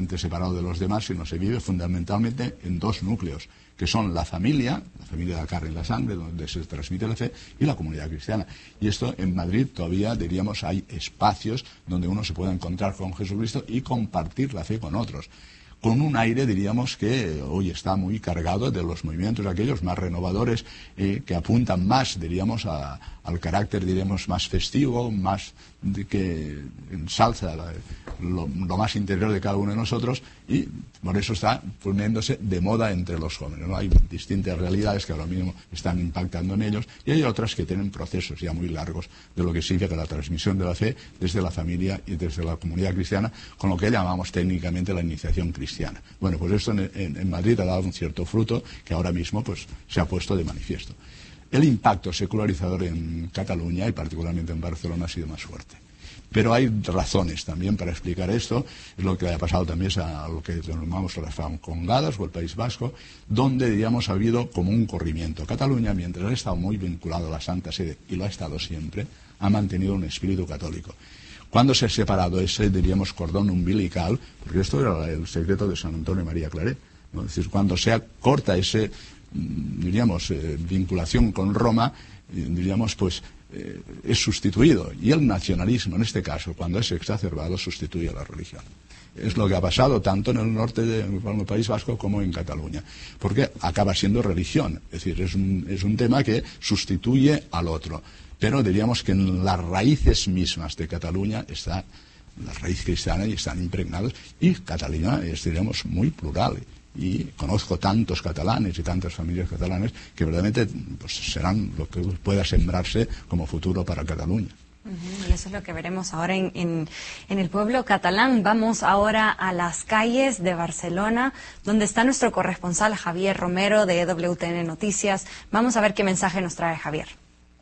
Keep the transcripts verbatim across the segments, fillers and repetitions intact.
completamente separado de los demás, sino se vive fundamentalmente en dos núcleos, que son la familia, la familia de la carne y la sangre, donde se transmite la fe, y la comunidad cristiana. Y esto en Madrid todavía, diríamos, hay espacios donde uno se puede encontrar con Jesucristo y compartir la fe con otros, con un aire, diríamos, que hoy está muy cargado de los movimientos aquellos más renovadores, eh, que apuntan más, diríamos, a, al carácter, diríamos, más festivo, más de que ensalza la, lo, lo más interior de cada uno de nosotros, y por eso está poniéndose de moda entre los jóvenes, ¿no? Hay distintas realidades que ahora mismo están impactando en ellos, y hay otras que tienen procesos ya muy largos de lo que significa la transmisión de la fe desde la familia y desde la comunidad cristiana, con lo que llamamos técnicamente la iniciación cristiana. Bueno, pues esto en, en, en Madrid ha dado un cierto fruto que ahora mismo pues se ha puesto de manifiesto. El impacto secularizador en Cataluña y particularmente en Barcelona ha sido más fuerte. Pero hay razones también para explicar esto. Es lo que ha pasado también a lo que llamamos las francongadas o el País Vasco, donde, digamos, ha habido como un corrimiento. Cataluña, mientras ha estado muy vinculado a la Santa Sede, y lo ha estado siempre, ha mantenido un espíritu católico. Cuando se ha separado ese, diríamos, cordón umbilical, porque esto era el secreto de San Antonio María Claret, ¿no? Es decir, cuando se corta ese, diríamos, eh, vinculación con Roma, eh, diríamos, pues, eh, es sustituido. Y el nacionalismo, en este caso, cuando es exacerbado, sustituye a la religión. Es lo que ha pasado tanto en el norte del País Vasco como en Cataluña, porque acaba siendo religión. Es decir, es un, es un tema que sustituye al otro. Pero diríamos que en las raíces mismas de Cataluña está la raíz cristiana y están impregnadas. Y Cataluña es, diríamos, muy plural. Y conozco tantos catalanes y tantas familias catalanas que verdaderamente pues, serán lo que pueda sembrarse como futuro para Cataluña. Uh-huh, y eso es lo que veremos ahora en, en, en el pueblo catalán. Vamos ahora a las calles de Barcelona, donde está nuestro corresponsal Javier Romero de W T N Noticias. Vamos a ver qué mensaje nos trae Javier.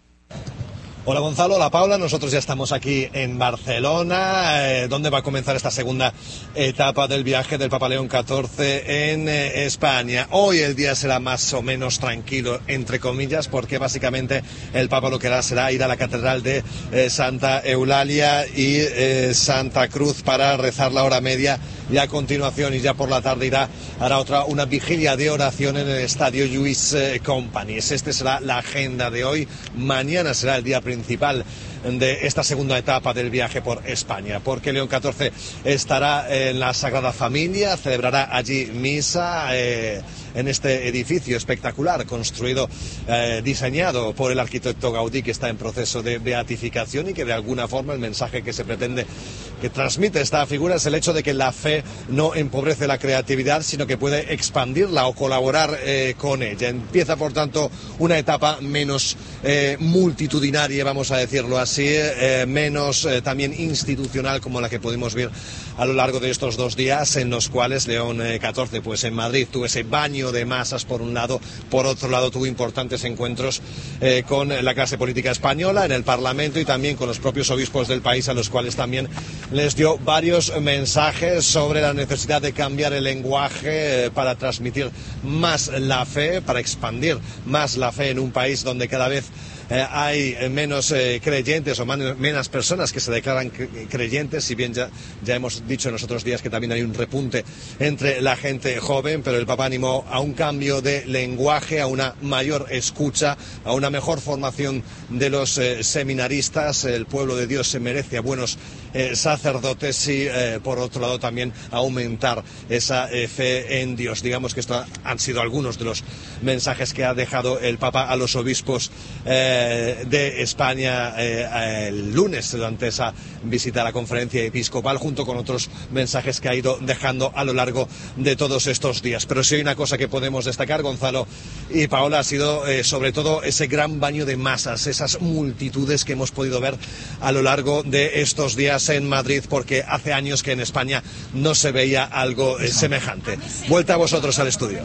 Hola Gonzalo, hola Paula, nosotros ya estamos aquí en Barcelona, eh, donde va a comenzar esta segunda etapa del viaje del Papa León catorce en eh, España. Hoy el día será más o menos tranquilo, entre comillas, porque básicamente el Papa lo que hará será ir a la Catedral de eh, Santa Eulalia y eh, Santa Cruz para rezar la hora media, y a continuación y ya por la tarde irá hará otra una vigilia de oración en el Estadio Lluís eh, Companys. Este será la agenda de hoy. Mañana será el día principal de esta segunda etapa del viaje por España, porque León catorce estará en la Sagrada Familia, celebrará allí misa eh, en este edificio espectacular construido, eh, diseñado por el arquitecto Gaudí, que está en proceso de beatificación, y que de alguna forma el mensaje que se pretende que transmite esta figura es el hecho de que la fe no empobrece la creatividad, sino que puede expandirla o colaborar eh, con ella. Empieza, por tanto, una etapa menos eh, multitudinaria, vamos a decirlo así, eh, menos eh, también institucional, como la que pudimos ver a lo largo de estos dos días, en los cuales León catorce, pues en Madrid tuvo ese baño de masas por un lado, por otro lado tuvo importantes encuentros eh, con la clase política española en el Parlamento y también con los propios obispos del país, a los cuales también les dio varios mensajes sobre la necesidad de cambiar el lenguaje eh, para transmitir más la fe, para expandir más la fe en un país donde cada vez Eh, hay menos eh, creyentes o man, menos personas que se declaran creyentes, si bien ya, ya hemos dicho en los otros días que también hay un repunte entre la gente joven, pero el Papa animó a un cambio de lenguaje, a una mayor escucha, a una mejor formación de los eh, seminaristas. El pueblo de Dios se merece a buenos eh, sacerdotes y, eh, por otro lado, también aumentar esa eh, fe en Dios. Digamos que estos han sido algunos de los mensajes que ha dejado el Papa a los obispos eh, de España eh, el lunes, durante esa visita a la conferencia episcopal, junto con otros mensajes que ha ido dejando a lo largo de todos estos días. Pero si hay una cosa que podemos destacar, Gonzalo y Paola, ha sido eh, sobre todo ese gran baño de masas, esas multitudes que hemos podido ver a lo largo de estos días en Madrid, porque hace años que en España no se veía algo eh, semejante. Vuelta a vosotros al estudio.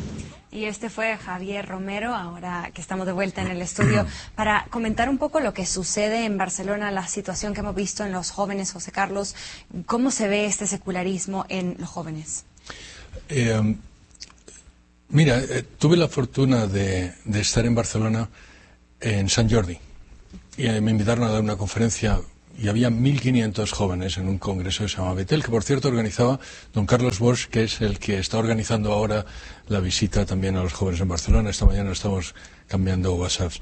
Y este fue Javier Romero, ahora que estamos de vuelta en el estudio, para comentar un poco lo que sucede en Barcelona, la situación que hemos visto en los jóvenes. José Carlos, ¿cómo se ve este secularismo en los jóvenes? Eh, mira, eh, tuve la fortuna de, de estar en Barcelona en Sant Jordi, y eh, me invitaron a dar una conferencia y había mil quinientos jóvenes en un congreso que se llama Betel, que por cierto organizaba don Carlos Bosch, que es el que está organizando ahora la visita también a los jóvenes en Barcelona. Esta mañana estamos cambiando WhatsApps.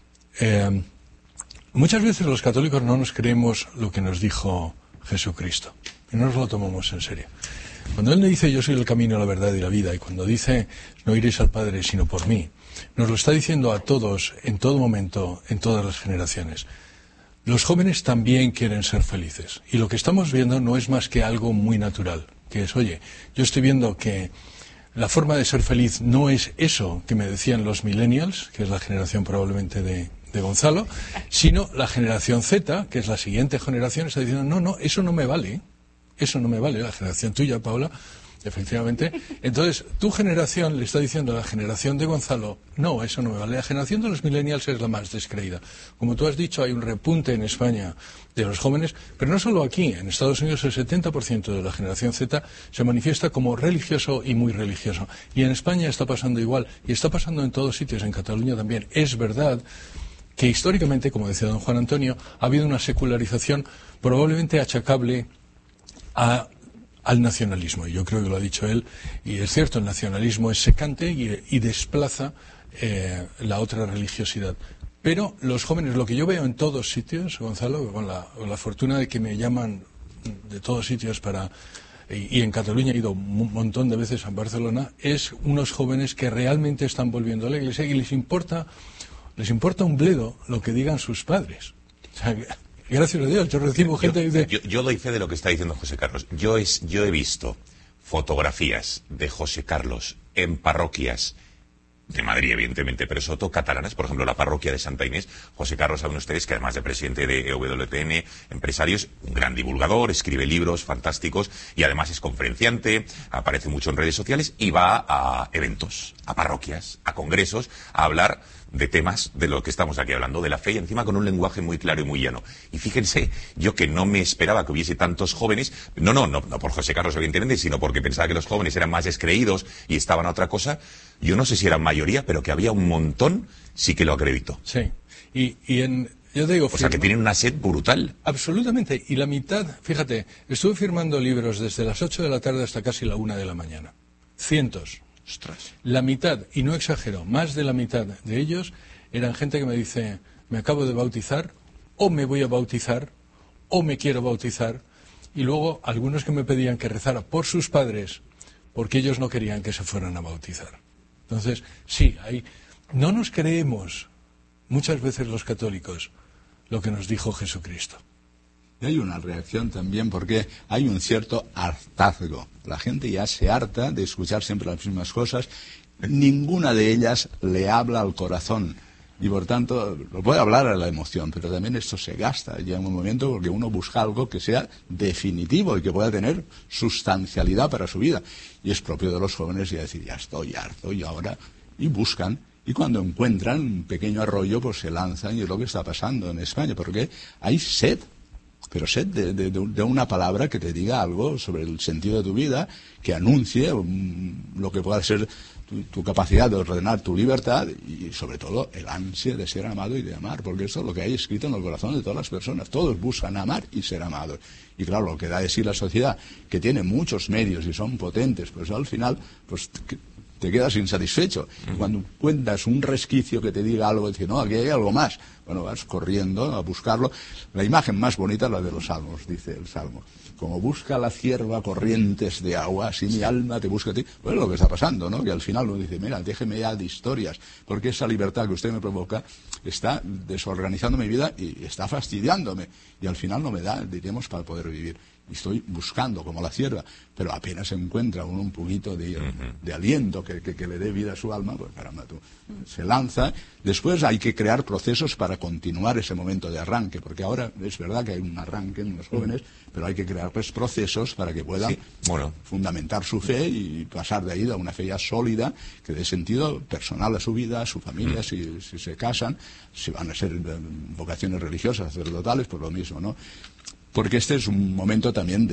Eh, muchas veces los católicos no nos creemos lo que nos dijo Jesucristo y no nos lo tomamos en serio. Cuando Él le dice yo soy el camino, la verdad y la vida, y cuando dice no iréis al Padre sino por mí, nos lo está diciendo a todos, en todo momento, en todas las generaciones. Los jóvenes también quieren ser felices. Y lo que estamos viendo no es más que algo muy natural, que es, oye, yo estoy viendo que la forma de ser feliz no es eso que me decían los millennials, que es la generación probablemente de, de Gonzalo, sino la generación Z, que es la siguiente generación, está diciendo, no, no, eso no me vale, eso no me vale, la generación tuya, Paula, efectivamente. Entonces, tu generación le está diciendo a la generación de Gonzalo, no, eso no me vale. La generación de los millennials es la más descreída. Como tú has dicho, hay un repunte en España de los jóvenes, pero no solo aquí. En Estados Unidos el setenta por ciento de la generación Z se manifiesta como religioso y muy religioso. Y en España está pasando igual, y está pasando en todos sitios, en Cataluña también. Es verdad que históricamente, como decía don Juan Antonio, ha habido una secularización probablemente achacable a al nacionalismo, y yo creo que lo ha dicho él, y es cierto, el nacionalismo es secante y, y desplaza eh, la otra religiosidad. Pero los jóvenes, lo que yo veo en todos sitios, Gonzalo, con la, con la fortuna de que me llaman de todos sitios para, y, y en Cataluña he ido un montón de veces a Barcelona, es unos jóvenes que realmente están volviendo a la iglesia y les importa, les importa un bledo lo que digan sus padres. O sea, que, gracias a Dios, yo recibo gente yo, de... Yo, yo doy fe de lo que está diciendo José Carlos. Yo, es, yo he visto fotografías de José Carlos en parroquias de Madrid, evidentemente, pero sobre todo catalanas, por ejemplo, la parroquia de Santa Inés. José Carlos, saben ustedes que además de presidente de E W T N, empresarios, un gran divulgador, escribe libros fantásticos y además es conferenciante, aparece mucho en redes sociales y va a eventos, a parroquias, a congresos, a hablar de temas de lo que estamos aquí hablando, de la fe, y encima con un lenguaje muy claro y muy llano. Y fíjense, yo que no me esperaba que hubiese tantos jóvenes, no, no, no, no por José Carlos evidentemente, sino porque pensaba que los jóvenes eran más descreídos y estaban a otra cosa. Yo no sé si eran mayoría, pero que había un montón, sí que lo acredito. Sí, y, y en... Yo te digo, o firma. Sea, que tienen una sed brutal. Absolutamente, y la mitad, fíjate, estuve firmando libros desde las ocho de la tarde hasta casi la una de la mañana. Cientos. Ostras. La mitad, y no exagero, más de la mitad de ellos eran gente que me dice, me acabo de bautizar, o me voy a bautizar, o me quiero bautizar, y luego algunos que me pedían que rezara por sus padres, porque ellos no querían que se fueran a bautizar. Entonces, sí, hay, no nos creemos muchas veces los católicos lo que nos dijo Jesucristo. Y hay una reacción también porque hay un cierto hartazgo. La gente ya se harta de escuchar siempre las mismas cosas. Ninguna de ellas le habla al corazón. Y por tanto, lo puede hablar a la emoción, pero también esto se gasta ya en un momento porque uno busca algo que sea definitivo y que pueda tener sustancialidad para su vida. Y es propio de los jóvenes ya decir, ya estoy harto y ahora... Y buscan. Y cuando encuentran un pequeño arroyo, pues se lanzan y es lo que está pasando en España. Porque hay sed. Pero sed de, de, de una palabra que te diga algo sobre el sentido de tu vida, que anuncie um, lo que pueda ser tu, tu capacidad de ordenar tu libertad y sobre todo el ansia de ser amado y de amar, porque eso es lo que hay escrito en el corazón de todas las personas. Todos buscan amar y ser amados. Y claro, lo que da de sí la sociedad, que tiene muchos medios y son potentes, pues al final pues te quedas insatisfecho. Y cuando encuentras un resquicio que te diga algo, dices, no, aquí hay algo más. Bueno, vas corriendo a buscarlo. La imagen más bonita es la de los salmos, dice el salmo. Como busca la cierva corrientes de agua, así mi alma te busca a ti. Pues es lo que está pasando, ¿no? Que al final uno dice, mira, déjeme ya de historias, porque esa libertad que usted me provoca está desorganizando mi vida y está fastidiándome. Y al final no me da, diríamos, para poder vivir. Y estoy buscando como la cierva, pero apenas encuentra uno un poquito de, uh-huh. de aliento que, que, que le dé vida a su alma, pues caramba, tú, se lanza. Después hay que crear procesos para continuar ese momento de arranque, porque ahora es verdad que hay un arranque en los jóvenes, pero hay que crearles procesos para que puedan sí, bueno. fundamentar su fe y pasar de ahí a una fe ya sólida, que dé sentido personal a su vida, a su familia, uh-huh. si, si se casan, si van a ser vocaciones religiosas, sacerdotales, pues lo mismo, ¿no? Porque este es un momento también de,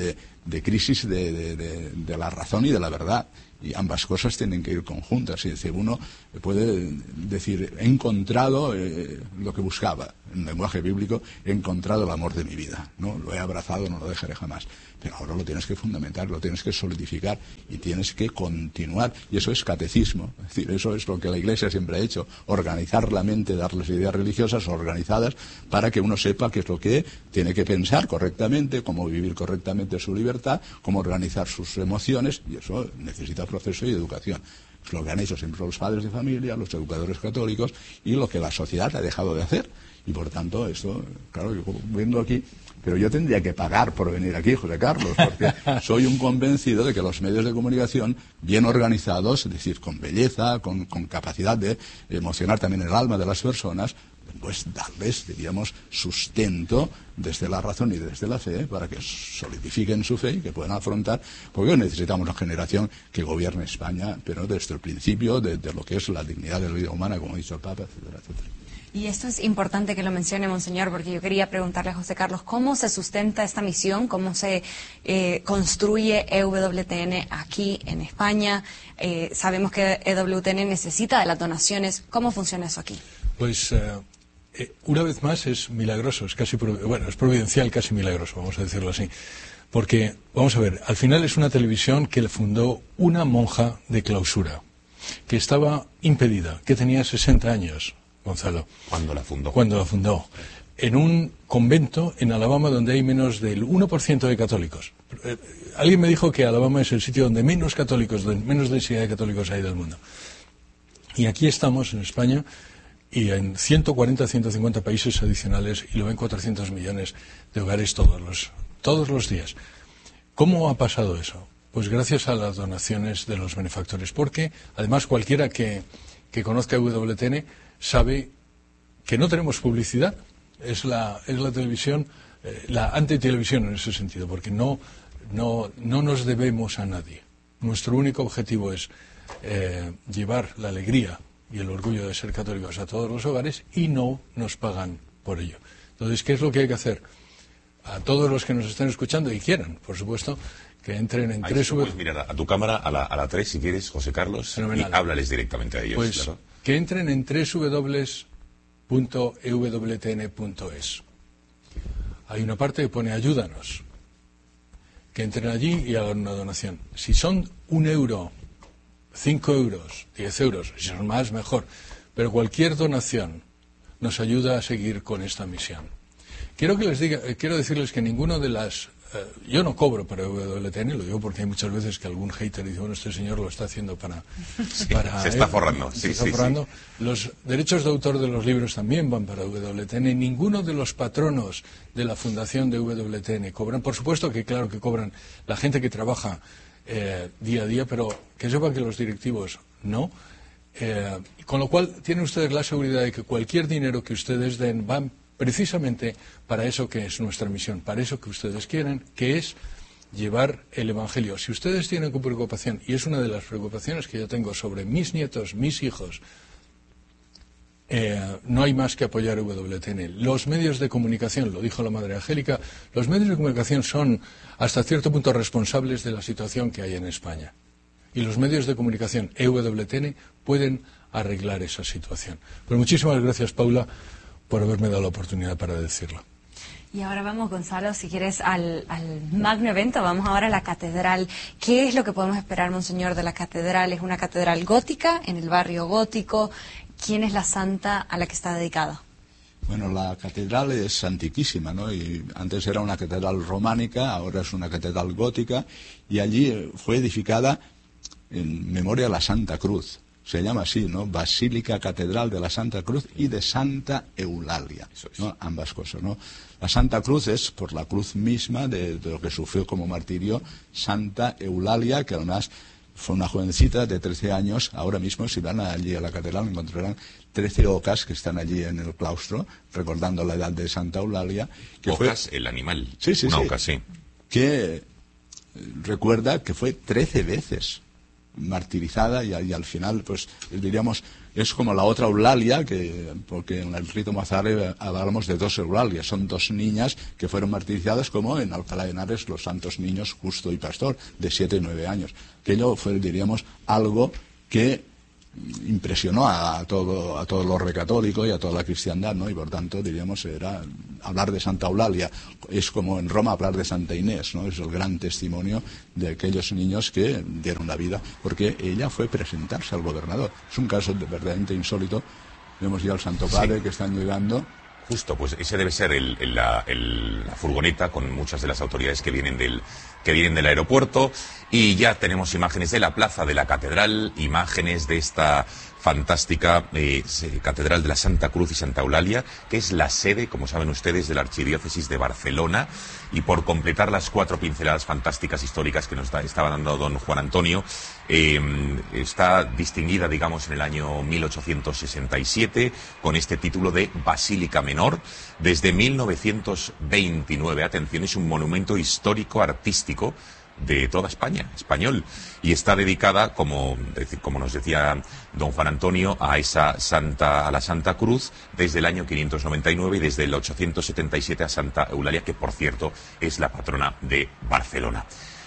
de crisis de, de, de, de la razón y de la verdad. Y ambas cosas tienen que ir conjuntas. Es decir, uno puede decir, he encontrado eh, lo que buscaba. En lenguaje bíblico, he encontrado el amor de mi vida, ¿no? Lo he abrazado, no lo dejaré jamás. Pero ahora lo tienes que fundamentar, lo tienes que solidificar y tienes que continuar. Y eso es catecismo. Es decir, eso es lo que la Iglesia siempre ha hecho. Organizar la mente, darles ideas religiosas organizadas para que uno sepa qué es lo que tiene que pensar correctamente, cómo vivir correctamente su libertad, cómo organizar sus emociones. Y eso necesita proceso y educación. Es lo que han hecho siempre los padres de familia, los educadores católicos y lo que la sociedad ha dejado de hacer. Y por tanto, esto, claro, yo vengo aquí, pero yo tendría que pagar por venir aquí, José Carlos, porque soy un convencido de que los medios de comunicación, bien organizados, es decir, con belleza, con, con capacidad de emocionar también el alma de las personas, pues darles, diríamos, sustento desde la razón y desde la fe para que solidifiquen su fe y que puedan afrontar, porque hoy necesitamos una generación que gobierne España, pero desde el principio de, de lo que es la dignidad de la vida humana, como ha dicho el Papa, etcétera, etcétera. Y esto es importante que lo mencione, Monseñor, porque yo quería preguntarle a José Carlos, ¿cómo se sustenta esta misión? ¿Cómo se eh, construye E W T N aquí en España? Eh, sabemos que E W T N necesita de las donaciones. ¿Cómo funciona eso aquí? Pues eh, eh, una vez más es milagroso, es casi bueno, es providencial, casi milagroso, vamos a decirlo así. Porque, vamos a ver, al final es una televisión que le fundó una monja de clausura, que estaba impedida, que tenía sesenta años. Gonzalo. ¿Cuándo la fundó? Cuando la fundó. En un convento en Alabama donde hay menos del uno por ciento de católicos. Eh, alguien me dijo que Alabama es el sitio donde menos católicos, donde menos densidad de católicos hay del mundo. Y aquí estamos, en España, y en ciento cuarenta, ciento cincuenta países adicionales, y lo ven cuatrocientos millones de hogares todos los, todos los días. ¿Cómo ha pasado eso? Pues gracias a las donaciones de los benefactores. Porque, además, cualquiera que, que conozca E W T N sabe que no tenemos publicidad, es la, es la televisión, eh, la antitelevisión en ese sentido, porque no, no, no nos debemos a nadie. Nuestro único objetivo es eh, llevar la alegría y el orgullo de ser católicos a todos los hogares y no nos pagan por ello. Entonces, ¿qué es lo que hay que hacer? A todos los que nos estén escuchando y quieran, por supuesto, que entren en tres... Puedes mirar a tu cámara, a la, a la tres, si quieres, José Carlos, fenomenal, y háblales directamente a ellos. Pues, claro. Que entren en doble u doble u doble u punto e w t n punto es. Hay una parte que pone ayúdanos. Que entren allí y hagan una donación. Si son un euro, cinco euros, diez euros, si son más, mejor. Pero cualquier donación nos ayuda a seguir con esta misión. Quiero que les diga, quiero decirles que ninguno de las... Eh, yo no cobro para E W T N, lo digo porque hay muchas veces que algún hater dice, bueno, este señor lo está haciendo para... Sí, para se está él, forrando. Se sí, está sí, forrando. Sí. Los derechos de autor de los libros también van para E W T N. Ninguno de los patronos de la fundación de E W T N cobran. Por supuesto que claro que cobran la gente que trabaja eh, día a día, pero que sepan que los directivos no. Eh, con lo cual tienen ustedes la seguridad de que cualquier dinero que ustedes den van precisamente para eso que es nuestra misión, para eso que ustedes quieren, que es llevar el Evangelio. Si ustedes tienen preocupación, y es una de las preocupaciones que yo tengo sobre mis nietos, mis hijos, eh, no hay más que apoyar E W T N. Los medios de comunicación, lo dijo la Madre Angélica, los medios de comunicación son hasta cierto punto responsables de la situación que hay en España. Y los medios de comunicación E W T N pueden arreglar esa situación. Pero muchísimas gracias, Paula, por haberme dado la oportunidad para decirlo. Y ahora vamos, Gonzalo, si quieres, al, al magno evento. Vamos ahora a la catedral. ¿Qué es lo que podemos esperar, Monseñor, de la catedral? ¿Es una catedral gótica, en el barrio gótico? ¿Quién es la santa a la que está dedicada? Bueno, la catedral es antiquísima, ¿no? Y antes era una catedral románica, ahora es una catedral gótica, y allí fue edificada en memoria de la Santa Cruz. Se llama así, ¿no? Basílica Catedral de la Santa Cruz y de Santa Eulalia, ¿no? Ambas cosas, ¿no? La Santa Cruz es por la cruz misma de, de lo que sufrió como martirio Santa Eulalia, que además fue una jovencita de trece años. Ahora mismo, si van allí a la catedral, encontrarán trece ocas que están allí en el claustro, recordando la edad de Santa Eulalia. Que Ocas, fue... el animal. Sí, sí, una sí. oca, sí. Que recuerda que fue trece veces martirizada y, y al final, pues diríamos, es como la otra Eulalia, que, porque en el rito mozárabe hablamos de dos Eulalias, son dos niñas que fueron martirizadas, como en Alcalá de Henares los santos niños Justo y Pastor, de siete y nueve años. Aquello fue, diríamos, algo que impresionó a todo a todo el orbe católico y a toda la cristiandad, ¿no? Y por tanto, diríamos, era hablar de Santa Eulalia es como en Roma hablar de Santa Inés, ¿no? Es el gran testimonio de aquellos niños que dieron la vida, porque ella fue presentarse al gobernador. Es un caso de, verdaderamente insólito. Vemos ya al Santo Padre, sí, que están llegando. Justo, pues ese debe ser el, el, la, el, la furgoneta con muchas de las autoridades que vienen del que vienen del aeropuerto, y ya tenemos imágenes de la plaza de la catedral, imágenes de esta fantástica eh, Catedral de la Santa Cruz y Santa Eulalia, que es la sede, como saben ustedes, de la Archidiócesis de Barcelona. Y por completar las cuatro pinceladas fantásticas históricas que nos da, estaba dando don Juan Antonio, eh, está distinguida, digamos, en el año mil ochocientos sesenta y siete con este título de Basílica Menor. Desde mil novecientos veintinueve, atención, es un monumento histórico artístico de toda España, español, y está dedicada, como, como nos decía don Juan Antonio, a esa Santa, a la Santa Cruz, desde el año quinientos noventa y nueve y desde el ochocientos setenta y siete a Santa Eulalia, que por cierto es la patrona de Barcelona.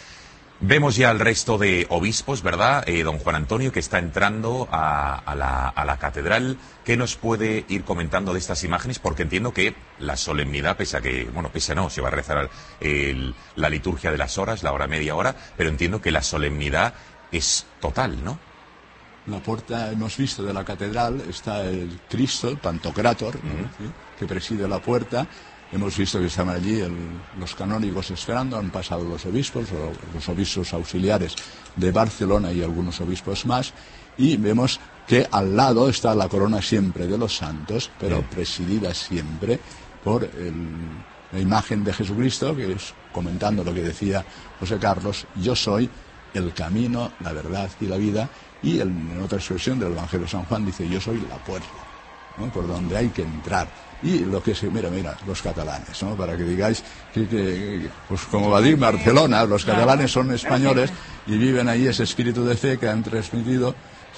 Vemos ya al resto de obispos, ¿verdad? Eh, don Juan Antonio, que está entrando a, a, la, a la catedral. ¿Qué nos puede ir comentando de estas imágenes? Porque entiendo que la solemnidad, pese a que, bueno, pese a no, se va a rezar el, la liturgia de las horas, la hora media hora, pero entiendo que la solemnidad es total, ¿no? La puerta, hemos visto, de la catedral, está el Cristo, el Pantocrátor, uh-huh, ¿sí?, que preside la puerta. Hemos visto que estaban allí el, los canónigos esperando, han pasado los obispos, los obispos auxiliares de Barcelona y algunos obispos más, y vemos que al lado está la corona siempre de los santos, pero sí, presidida siempre por el, la imagen de Jesucristo, que es, comentando lo que decía José Carlos, yo soy el camino, la verdad y la vida, y el, en otra expresión del Evangelio de San Juan dice, yo soy la puerta, ¿no?, por donde hay que entrar. Y lo que se, mira, mira, los catalanes, ¿no?, para que digáis que, que pues como va a decir Barcelona, los catalanes son españoles y viven ahí ese espíritu de fe que han transmitido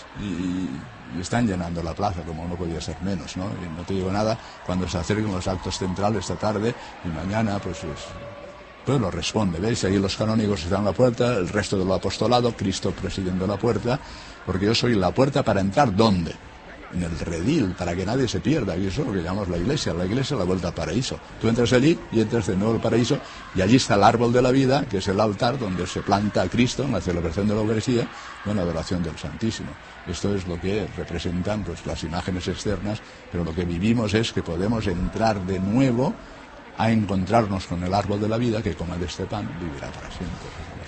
y, y están llenando la plaza, como no podía ser menos, ¿no? Y no te digo nada cuando se acerquen los actos centrales esta tarde y mañana, pues, pues, pues lo responde, ¿veis? Ahí los canónigos están en la puerta, el resto del apostolado, Cristo presidiendo la puerta, porque yo soy la puerta para entrar, ¿dónde? En el redil, para que nadie se pierda, y eso es lo que llamamos la iglesia, la iglesia la vuelta al paraíso. Tú entras allí y entras de nuevo al paraíso, y allí está el árbol de la vida, que es el altar donde se planta a Cristo en la celebración de la Eucaristía, en la adoración del Santísimo. Esto es lo que representan, pues, las imágenes externas, pero lo que vivimos es que podemos entrar de nuevo a encontrarnos con el árbol de la vida, que coma de este pan vivirá para siempre.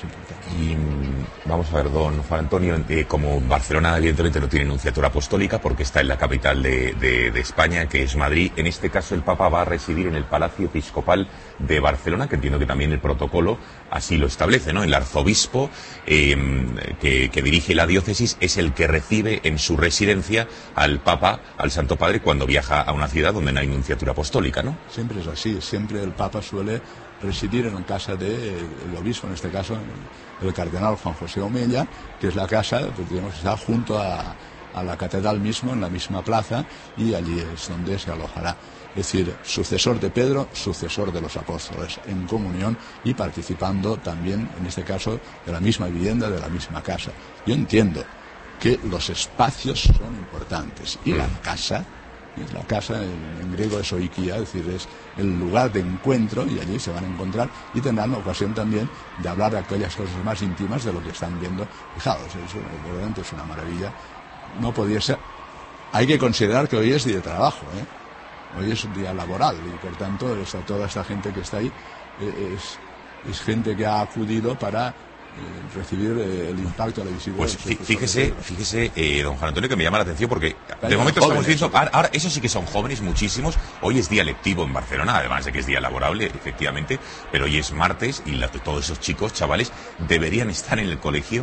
Y vamos a ver, don Juan Antonio, eh, como Barcelona evidentemente no tiene nunciatura apostólica porque está en la capital de, de, de España, que es Madrid, en este caso el Papa va a residir en el Palacio Episcopal de Barcelona, que entiendo que también el protocolo así lo establece, ¿no? El arzobispo eh, que, que dirige la diócesis es el que recibe en su residencia al Papa, al Santo Padre, cuando viaja a una ciudad donde no hay nunciatura apostólica, ¿no? Siempre es así, siempre el Papa suele residir en casa del obispo, en este caso el cardenal Juan José Omella, que es la casa, pues, digamos, que está junto a, a la catedral mismo, en la misma plaza, y allí es donde se alojará. Es decir, sucesor de Pedro, sucesor de los apóstoles, en comunión y participando también, en este caso, de la misma vivienda, de la misma casa. Yo entiendo que los espacios son importantes y la casa, la casa en, en griego es oikia, es decir, es el lugar de encuentro, y allí se van a encontrar y tendrán ocasión también de hablar de aquellas cosas más íntimas de lo que están viendo. Fijaos, eso realmente es una maravilla. No podía ser. Hay que considerar que hoy es día de trabajo, ¿eh? Hoy es un día laboral y por tanto esta, toda esta gente que está ahí eh, es, es gente que ha acudido para Eh, recibir eh, el impacto de la visita. Pues fíjese, fíjese eh, don Juan Antonio, que me llama la atención porque de momento estamos viendo, ahora, ahora esos sí que son jóvenes, muchísimos. Hoy es día lectivo en Barcelona, además de que es día laborable, efectivamente, pero hoy es martes y la, todos esos chicos, chavales, deberían estar en el colegio.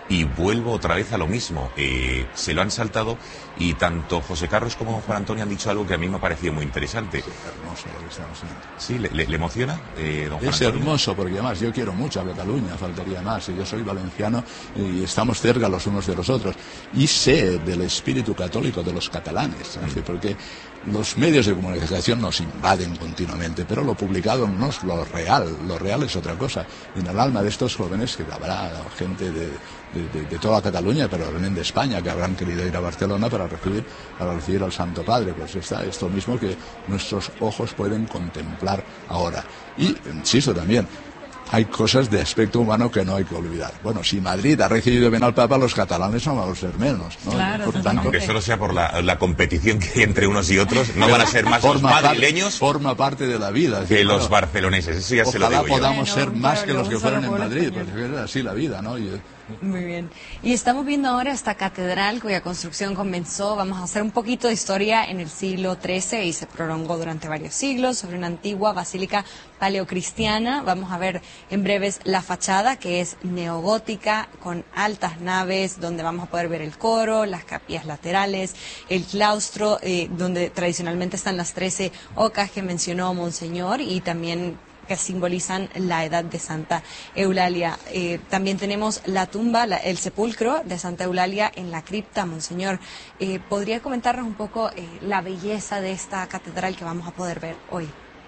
y vuelvo otra vez a lo mismo. Eh, se lo han saltado y tanto José Carlos como Juan Antonio han dicho algo que a mí me ha parecido muy interesante. Es hermoso lo que estamos haciendo. ¿Sí? ¿Le, le, le emociona, eh, don Juan Es Antonio? hermoso, porque además yo quiero mucho a Cataluña, faltaría más, y yo soy valenciano y estamos cerca los unos de los otros. Y sé del espíritu católico de los catalanes, ¿sí? Porque los medios de comunicación nos invaden continuamente, pero lo publicado no es lo real, lo real es otra cosa. Y en el alma de estos jóvenes, que habrá gente de, de, de, de toda Cataluña, pero también de España, que habrán querido ir a Barcelona para recibir, para recibir al Santo Padre, pues está esto mismo que nuestros ojos pueden contemplar ahora. Y, insisto también, hay cosas de aspecto humano que no hay que olvidar. Bueno, si Madrid ha recibido bien al Papa, los catalanes no vamos a ser menos, ¿no? Claro, por tanto, aunque solo sea por la, la competición que hay entre unos y otros, no van a ser más los forma madrileños parte, forma parte de la vida. Es que decir, los bueno, barceloneses. Eso ya se lo ojalá digo yo. podamos Bueno, ser un más que pueblo, los que un solo fueron en pueblo Madrid, español. porque es así la vida, ¿no? Y, Muy bien. Y estamos viendo ahora esta catedral cuya construcción comenzó, vamos a hacer un poquito de historia en el siglo trece y se prolongó durante varios siglos sobre una antigua basílica paleocristiana. Vamos a ver en breves la fachada, que es neogótica, con altas naves, donde vamos a poder ver el coro, las capillas laterales, el claustro, eh, donde tradicionalmente están las trece ocas que mencionó Monseñor, y también que simbolizan la edad de Santa Eulalia. Eh, también tenemos la tumba, la, el sepulcro de Santa Eulalia en la cripta. Monseñor, eh, ¿podría comentarnos un poco eh, la belleza de esta catedral que vamos a poder ver hoy?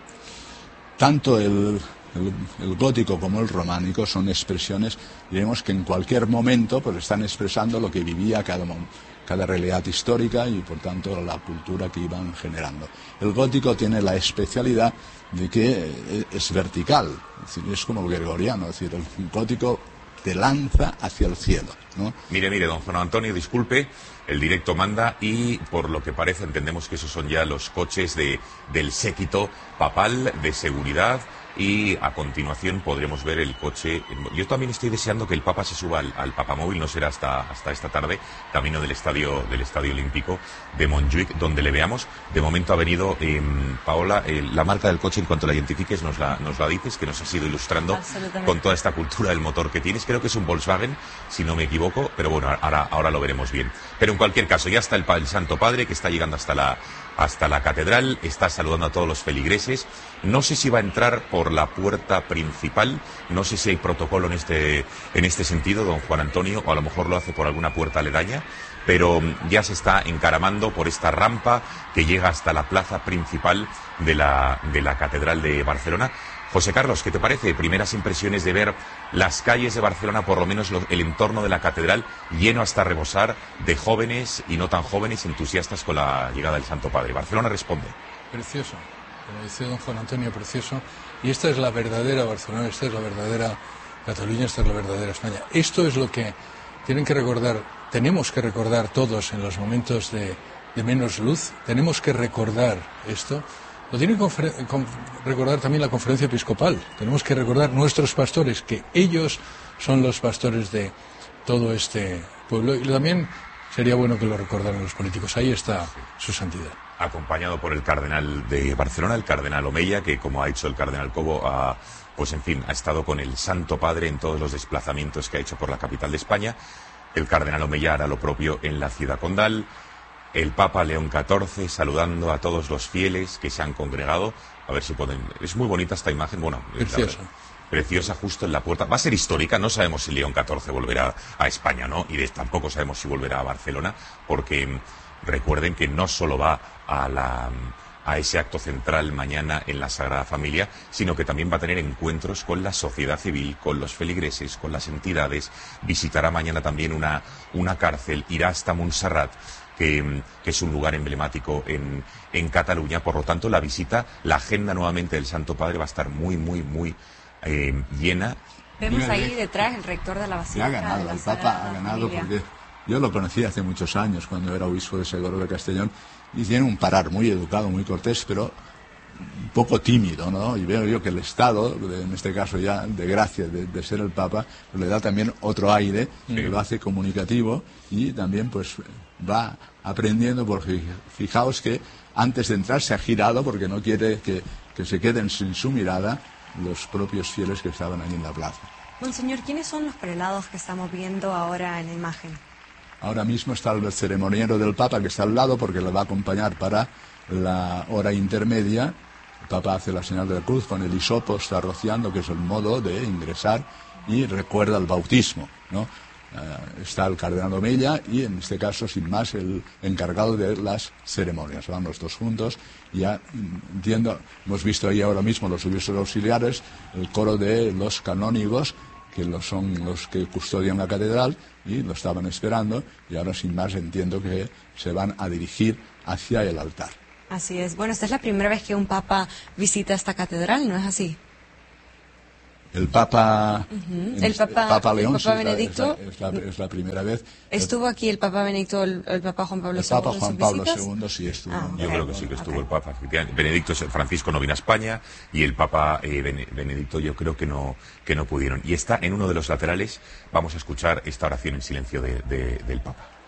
tanto el, el, el gótico como el románico son expresiones, diremos, que en cualquier momento pues están expresando lo que vivía cada momento, cada realidad histórica y por tanto la cultura que iban generando. El gótico tiene la especialidad de que es vertical, es decir, es como el gregoriano, es decir, el gótico te lanza hacia el cielo, ¿no? Mire, mire, don Juan Antonio, disculpe, el directo manda y por lo que parece entendemos que esos son ya los coches de, del séquito papal de seguridad. Y a continuación podremos ver el coche. Yo también estoy deseando que el Papa se suba al, al Papamóvil, no será hasta, hasta esta tarde, camino del estadio del Estadio Olímpico de Montjuic, donde le veamos. De momento ha venido, eh, Paola, eh, la marca del coche, en cuanto la identifiques nos la, nos la dices, que nos has ido ilustrando con toda esta cultura del motor que tienes. Creo que es un Volkswagen, si no me equivoco, pero bueno, ahora, ahora lo veremos bien. Pero en cualquier caso, ya está el, el Santo Padre, que está llegando hasta la... hasta la catedral, está saludando a todos los feligreses. No sé si va a entrar por la puerta principal, no sé si hay protocolo en este, en este sentido, don Juan Antonio, o a lo mejor lo hace por alguna puerta aledaña, pero ya se está encaramando por esta rampa que llega hasta la plaza principal de la, de la catedral de Barcelona. José Carlos, ¿qué te parece? Primeras impresiones de ver las calles de Barcelona, por lo menos lo, el entorno de la catedral, lleno hasta rebosar de jóvenes y no tan jóvenes entusiastas con la llegada del Santo Padre. Barcelona responde. Precioso, como dice don Juan Antonio, precioso. Y esta es la verdadera Barcelona, esta es la verdadera Cataluña, esta es la verdadera España. Esto es lo que tienen que recordar, tenemos que recordar todos en los momentos de, de menos luz, tenemos que recordar esto. Lo tiene que recordar también la conferencia episcopal. Tenemos que recordar nuestros pastores, que ellos son los pastores de todo este pueblo. Y también sería bueno que lo recordaran los políticos. Ahí está su santidad. Acompañado por el cardenal de Barcelona, el cardenal Omeya, que, como ha dicho el cardenal Cobo, ha, pues en fin, ha estado con el Santo Padre en todos los desplazamientos que ha hecho por la capital de España. El cardenal Omeya hará lo propio en la ciudad condal. El Papa León catorce saludando a todos los fieles que se han congregado. A ver si pueden... Es muy bonita esta imagen. Bueno, preciosa. Preciosa, justo en la puerta. Va a ser histórica. No sabemos si León catorce volverá a España, ¿no? Y de, tampoco sabemos si volverá a Barcelona, porque recuerden que no solo va a la... a ese acto central mañana en la Sagrada Familia, sino que también va a tener encuentros con la sociedad civil, con los feligreses, con las entidades. Visitará mañana también una, una cárcel, irá hasta Montserrat, que, que es un lugar emblemático en, en Cataluña. Por lo tanto, la visita, la agenda nuevamente del Santo Padre va a estar muy, muy, muy eh, llena. Vemos ahí detrás el rector de la Basílica. Ha ganado, el Papa ha ganado porque yo lo conocí hace muchos años, cuando era obispo de Segorbe de Castellón, y tiene un parar muy educado, muy cortés, pero un poco tímido, ¿no? Y veo yo que el Estado, en este caso ya de gracia de, de ser el Papa, le da también otro aire, sí, que lo hace comunicativo y también pues va aprendiendo, porque fijaos que antes de entrar se ha girado porque no quiere que, que se queden sin su mirada los propios fieles que estaban allí en la plaza. Monseñor, ¿quiénes son los prelados que estamos viendo ahora en la imagen? Ahora mismo está el ceremoniero del Papa, que está al lado porque le va a acompañar para la hora intermedia. El Papa hace la señal de la cruz, con el hisopo está rociando, que es el modo de ingresar, y recuerda el bautismo, ¿no? Uh, está el cardenal Omella y, en este caso, sin más, el encargado de las ceremonias. Van los dos juntos y ya, entiendo, hemos visto ahí ahora mismo los obispos auxiliares, el coro de los canónigos, que lo son los que custodian la catedral, y lo estaban esperando, y ahora, sin más, entiendo que se van a dirigir hacia el altar. Así es. Bueno, esta es la primera vez que un papa visita esta catedral, ¿no es así? El Papa, Uh-huh. el, el Papa, el Papa León el Papa es, la, Benedicto, es, la, es, la, es la primera vez. ¿Estuvo aquí el Papa Benedicto, el, el Papa Juan Pablo el segundo? Papa Juan Pablo segundo sí estuvo. Ah, Yo okay. creo que sí que estuvo okay. el Papa, efectivamente. Benedicto Francisco no vino a España y el Papa eh, Benedicto yo creo que no, que no pudieron. Y está en uno de los laterales, vamos a escuchar esta oración en silencio de, de, del Papa.